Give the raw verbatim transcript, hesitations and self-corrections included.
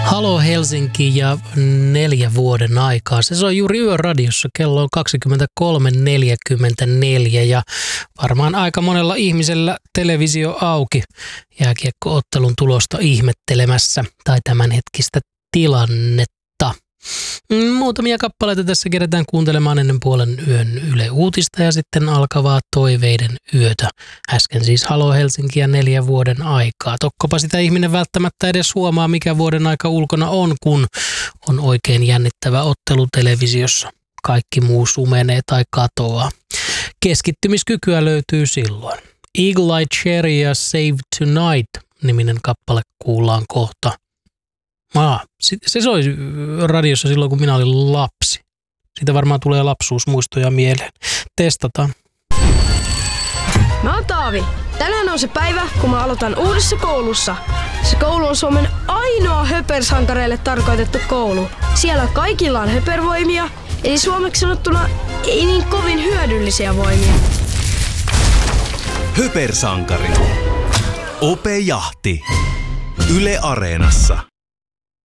Halo Helsinki ja neljä vuoden aikaa. Se soi juuri Yöradiossa. Kello on kaksikymmentäkolme neljäkymmentäneljä ja varmaan aika monella ihmisellä televisio auki jääkiekko-ottelun tulosta ihmettelemässä tai tämänhetkistä tilannetta. Muutamia kappaleita tässä kerätään kuuntelemaan ennen puolen yön Yle Uutista ja sitten alkavaa toiveiden yötä. Äsken siis Halo Helsinki ja neljä vuoden aikaa. Tokkopa sitä ihminen välttämättä edes huomaa, mikä vuoden aika ulkona on, kun on oikein jännittävä ottelu televisiossa. Kaikki muu sumenee tai katoaa. Keskittymiskykyä löytyy silloin. Eagle Eye Cherry ja Save Tonight-niminen kappale kuullaan kohta. Aa, se soi radiossa silloin, kun minä olin lapsi. Siitä varmaan tulee lapsuusmuistoja mieleen. Testataan. Mä oon Taavi. Tänään on se päivä, kun mä aloitan uudessa koulussa. Se koulu on Suomen ainoa höpersankareille tarkoitettu koulu. Siellä kaikilla on höpervoimia, eli suomeksi sanottuna ei niin kovin hyödyllisiä voimia. Höpersankari. Ope Jahti. Yle Areenassa.